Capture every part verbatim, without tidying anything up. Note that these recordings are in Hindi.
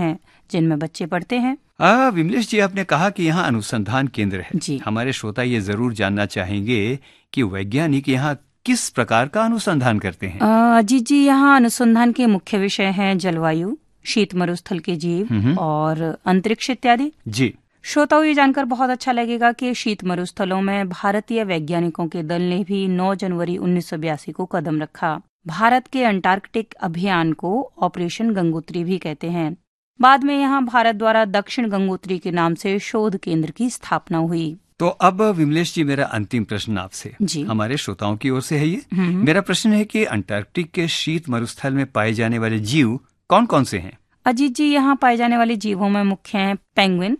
हैं जिनमें बच्चे पढ़ते हैं। आ, विमलेश जी, आपने कहा कि यहाँ अनुसंधान केंद्र है जी। हमारे श्रोता ये जरूर जानना चाहेंगे कि वैज्ञानिक यहाँ किस प्रकार का अनुसंधान करते हैं। अजीत जी, यहाँ अनुसंधान के मुख्य विषय हैं जलवायु, शीत मरुस्थल के जीव और अंतरिक्ष इत्यादि। जी। श्रोताओं, ये जानकर बहुत अच्छा लगेगा कि शीत मरुस्थलों में भारतीय वैज्ञानिकों के दल ने भी नौ जनवरी उन्नीस सौ बयासी को कदम रखा। भारत के अंटार्कटिक अभियान को ऑपरेशन गंगोत्री भी कहते हैं। बाद में यहाँ भारत द्वारा दक्षिण गंगोत्री के नाम से शोध केंद्र की स्थापना हुई। तो अब विमलेश जी, मेरा अंतिम प्रश्न आपसे जी। हमारे श्रोताओं की ओर से है ये। मेरा प्रश्न है कि अंटार्कटिक के शीत मरुस्थल में पाए जाने वाले जीव कौन कौन से हैं? अजीत जी, यहाँ पाए जाने वाले जीवों में मुख्य हैं पेंगुइन,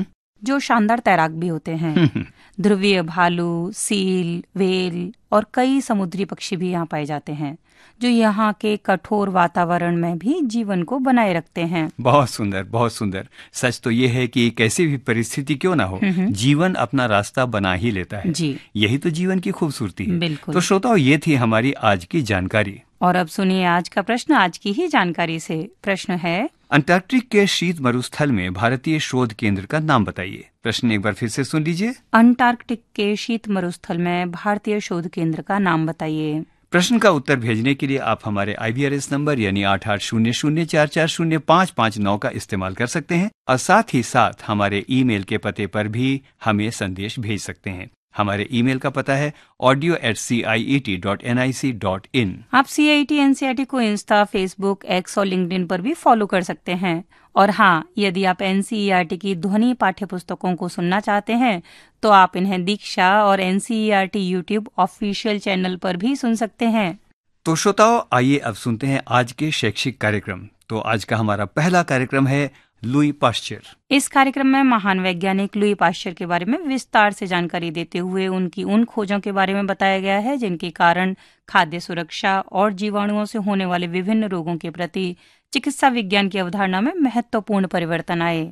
जो शानदार तैराक भी होते हैं, ध्रुवीय भालू, सील, व्हेल और कई समुद्री पक्षी भी यहाँ पाए जाते हैं, जो यहाँ के कठोर वातावरण में भी जीवन को बनाए रखते हैं। बहुत सुंदर, बहुत सुंदर। सच तो ये है कि कैसी भी परिस्थिति क्यों ना हो, जीवन अपना रास्ता बना ही लेता है। जी। यही तो जीवन की खूबसूरती है। बिल्कुल। तो श्रोताओ, ये थी हमारी आज की जानकारी। और अब सुनिए आज का प्रश्न आज की ही जानकारी से। प्रश्न है, अंटार्कटिक के शीत मरुस्थल में भारतीय शोध केंद्र का नाम बताइए। प्रश्न एक बार फिर से सुन लीजिए। अंटार्कटिक के शीत मरुस्थल में भारतीय शोध केंद्र का नाम बताइए। प्रश्न का उत्तर भेजने के लिए आप हमारे आई बी आर एस नंबर यानी आठ आठ शून्य शून्य चार चार शून्य पाँच पाँच नौ का इस्तेमाल कर सकते हैं और साथ ही साथ हमारे ईमेल के पते पर भी हमें संदेश भेज सकते हैं। हमारे ईमेल का पता है audio eight C I E T dot N I C dot in. आप सी I T N C I T को इंस्टा, फेसबुक, एक्स और लिंक्डइन पर भी फॉलो कर सकते हैं। और हाँ, यदि आप N C E R T की ध्वनि पाठ्य पुस्तकों को सुनना चाहते हैं तो आप इन्हें दीक्षा और N C E R T YouTube official channel पर भी सुन सकते हैं। तो श्रोताओ, आइए अब सुनते हैं आज के शैक्षिक कार्यक्रम। तो आज का हमारा पहला कार्यक्रम है लुई पाश्चर। इस कार्यक्रम में महान वैज्ञानिक लुई पाश्चर के बारे में विस्तार से जानकारी देते हुए उनकी उन खोजों के बारे में बताया गया है जिनके कारण खाद्य सुरक्षा और जीवाणुओं से होने वाले विभिन्न रोगों के प्रति चिकित्सा विज्ञान की अवधारणा में महत्वपूर्ण परिवर्तन आए।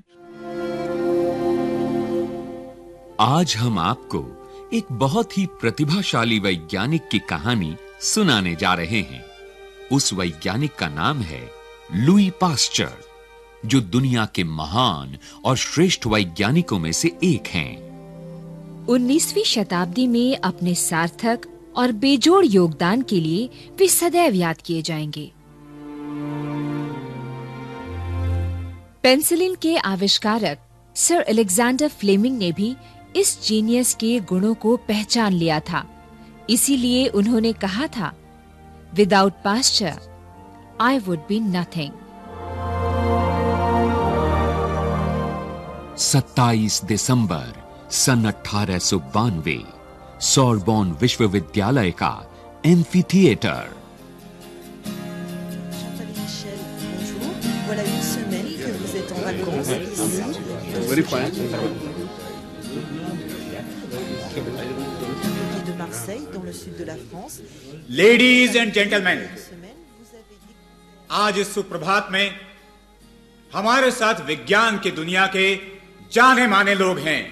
आज हम आपको एक बहुत ही प्रतिभाशाली वैज्ञानिक की कहानी सुनाने जा रहे हैं। उस वैज्ञानिक का नाम है लुई पाश्चर, जो दुनिया के महान और श्रेष्ठ वैज्ञानिकों में से एक हैं। उन्नीसवीं शताब्दी में अपने सार्थक और बेजोड़ योगदान के लिए वे सदैव याद किए जाएंगे। पेंसिलिन के आविष्कारक सर अलेक्जेंडर फ्लेमिंग ने भी इस जीनियस के गुणों को पहचान लिया था। इसीलिए उन्होंने कहा था, without Pasteur I would be nothing. सत्ताईस दिसंबर सन अठारह सौ बानवे सोरबोन विश्वविद्यालय का amphi theatre. Ladies and gentleman, आज इस सुप्रभात में हमारे साथ विज्ञान की दुनिया के जाने माने लोग हैं।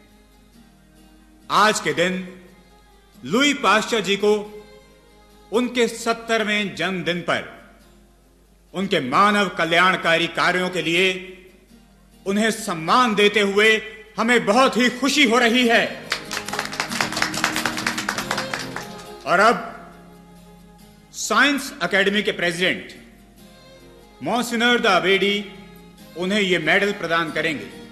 आज के दिन लुई पाश्चर जी को उनके सत्तरवें जन्मदिन पर उनके मानव कल्याणकारी कार्यों के लिए उन्हें सम्मान देते हुए हमें बहुत ही खुशी हो रही है। और अब साइंस एकेडमी के प्रेसिडेंट मॉन्सिनर द अबेडी उन्हें यह मेडल प्रदान करेंगे।